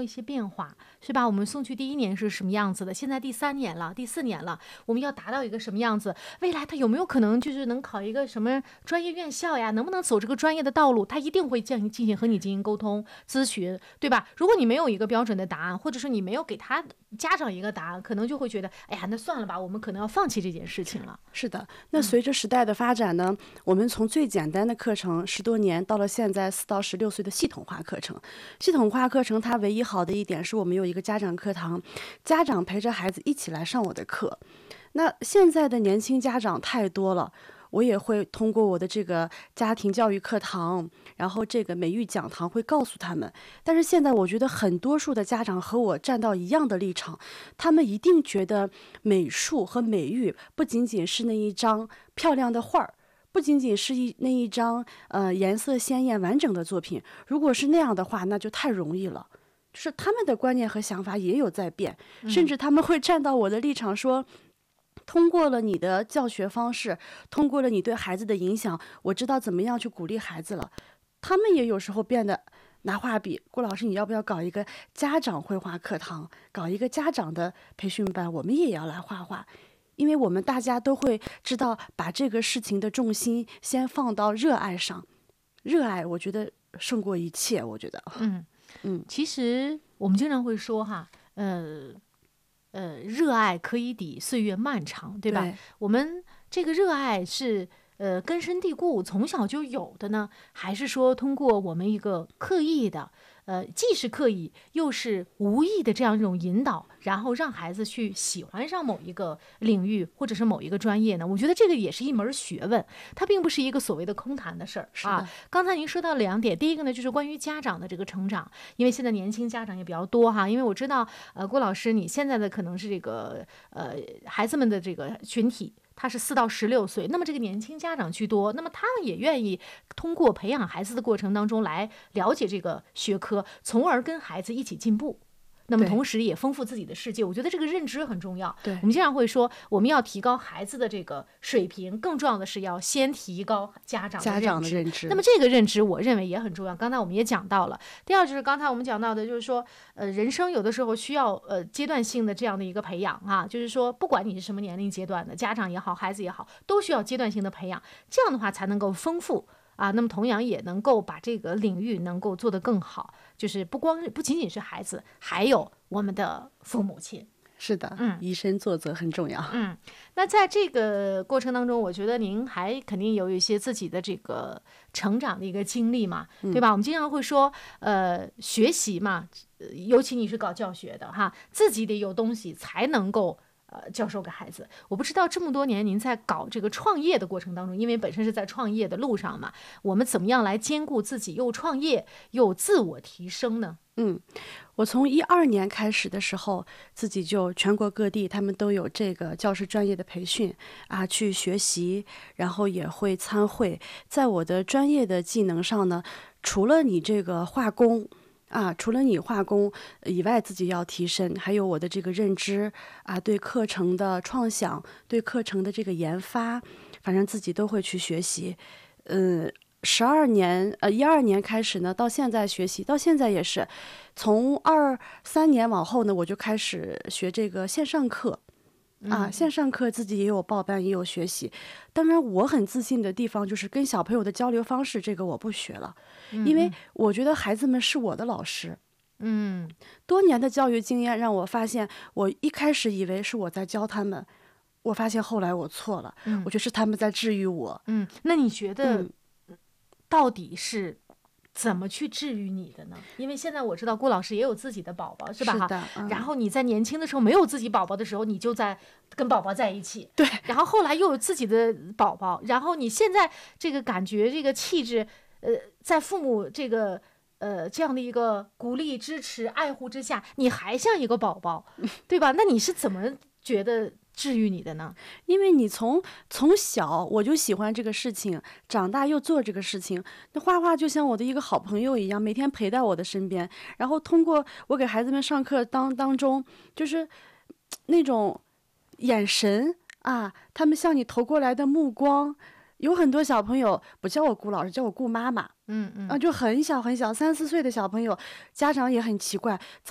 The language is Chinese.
一些变化，是吧？我们送去第1年是什么样子的，现在第3年了，第4年了，我们要达到一个什么样子？未来他有没有可能就是能考一个什么专业院校呀？能不能走这个专业的道路？他一定会进行和你进行沟通咨询，对吧？如果你没有一个标准的答案，或者说你没有给他家长一个答案，可能就会觉得，哎呀，那算了吧，我们可能要放弃这件事情了。 是的，那随着时代的发展呢，我们从最简单的课程10多年到了现在4到16岁的系统化课程。系统化课程它唯一好的一点是我们有一个家长课堂，家长陪着孩子一起来上我的课。那现在的年轻家长太多了，我也会通过我的这个家庭教育课堂，然后这个美育讲堂会告诉他们。但是现在我觉得很多数的家长和我站到一样的立场，他们一定觉得美术和美育不仅仅是那一张漂亮的画儿，不仅仅是那一张颜色鲜艳完整的作品。如果是那样的话，那就太容易了。就是他们的观念和想法也有在变，甚至他们会站到我的立场说，通过了你的教学方式，通过了你对孩子的影响，我知道怎么样去鼓励孩子了。他们也有时候变得拿画笔，郭老师你要不要搞一个家长绘画课堂，搞一个家长的培训班，我们也要来画画。因为我们大家都会知道把这个事情的重心先放到热爱上，热爱我觉得胜过一切，我觉得其实我们经常会说哈，热爱可以抵岁月漫长，对吧？ 对， 我们这个热爱是根深蒂固，从小就有的呢，还是说通过我们一个刻意的，既是刻意又是无意的这样一种引导，然后让孩子去喜欢上某一个领域或者是某一个专业呢？我觉得这个也是一门学问，它并不是一个所谓的空谈的事儿啊。刚才您说到2点，第一个呢就是关于家长的这个成长，因为现在年轻家长也比较多哈，因为我知道郭老师你现在的可能是这个孩子们的这个群体。他是4到16岁，那么这个年轻家长居多，那么他们也愿意通过培养孩子的过程当中来了解这个学科，从而跟孩子一起进步。那么同时也丰富自己的世界，我觉得这个认知很重要。 对， 我们经常会说，我们要提高孩子的这个水平，更重要的是要先提高家长的认知。那么这个认知，我认为也很重要。刚才我们也讲到了。第二就是刚才我们讲到的，就是说，人生有的时候需要阶段性的这样的一个培养啊，就是说，不管你是什么年龄阶段的，家长也好，孩子也好，都需要阶段性的培养，这样的话才能够丰富。那么同样也能够把这个领域能够做得更好，就是不仅仅是孩子，还有我们的父母亲。 是的，以身作则很重要。 那在这个过程当中，我觉得您还肯定有一些自己的这个成长的一个经历嘛，对吧？我们经常会说，学习嘛，尤其你是搞教学的哈，自己得有东西才能够。教授给孩子，我不知道这么多年您在搞这个创业的过程当中，因为本身是在创业的路上嘛，我们怎么样来兼顾自己又创业又自我提升呢？ 我从12年开始的时候，自己就全国各地他们都有这个教师专业的培训去学习，然后也会参会。在我的专业的技能上呢，除了你这个画工。除了你画工以外，自己要提升，还有我的这个认知对课程的创想，对课程的这个研发，反正自己都会去学习。12年开始呢，到现在学习，到现在也是，从23年往后呢，我就开始学这个线上课。线上课自己也有报班，也有学习。当然我很自信的地方就是跟小朋友的交流方式，这个我不学了，因为我觉得孩子们是我的老师。多年的教育经验让我发现，我一开始以为是我在教他们，我发现后来我错了，我觉得是他们在治愈我。 那你觉得到底是怎么去治愈你的呢？因为现在我知道郭老师也有自己的宝宝，是吧？ 是的， 然后你在年轻的时候没有自己宝宝的时候，你就在跟宝宝在一起， 对。 然后后来又有自己的宝宝，然后你现在这个感觉，这个气质，在父母这个这样的一个鼓励、支持、爱护之下，你还像一个宝宝，对吧？那你是怎么觉得治愈你的呢？ 因为你从小我就喜欢这个事情，长大又做这个事情，那画画就像我的一个好朋友一样，每天陪在我的身边。然后通过我给孩子们上课当中，就是那种眼神他们向你投过来的目光，有很多小朋友不叫我顾老师，叫我顾妈妈，就很小很小，3、4岁的小朋友，家长也很奇怪。